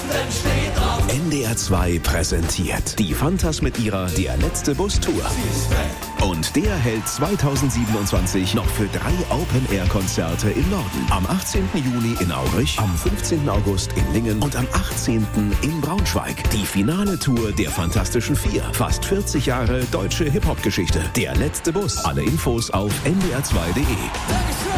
steht drauf. NDR 2 präsentiert die Fantas mit ihrer Der letzte Bus Tour. Und der hält 2027 noch für 3 Open-Air-Konzerte im Norden. Am 18. Juni in Aurich, am 15. August in Lingen und am 18. in Braunschweig. Die finale Tour der Fantastischen Vier. Fast 40 Jahre deutsche Hip-Hop-Geschichte. Der letzte Bus. Alle Infos auf ndr2.de.